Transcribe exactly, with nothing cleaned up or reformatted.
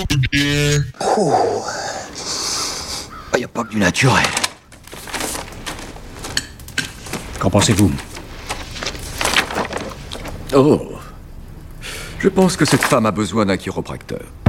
Oh. Il n'y a pas que du naturel. Qu'en pensez-vous? Oh. Je pense que cette femme a besoin d'un chiropracteur.